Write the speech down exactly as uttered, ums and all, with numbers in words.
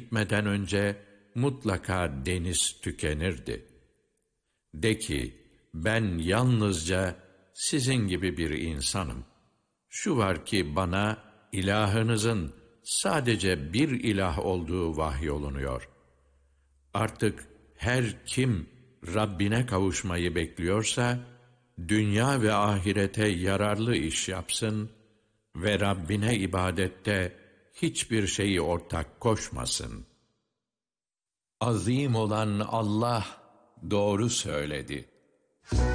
gitmeden önce mutlaka deniz tükenirdi. De ki, ben yalnızca sizin gibi bir insanım. Şu var ki bana ilahınızın sadece bir ilah olduğu vahyolunuyor. Artık her kim Rabbine kavuşmayı bekliyorsa, dünya ve ahirete yararlı iş yapsın ve Rabbine ibadette hiçbir şeyi ortak koşmasın. Azim olan Allah doğru söyledi.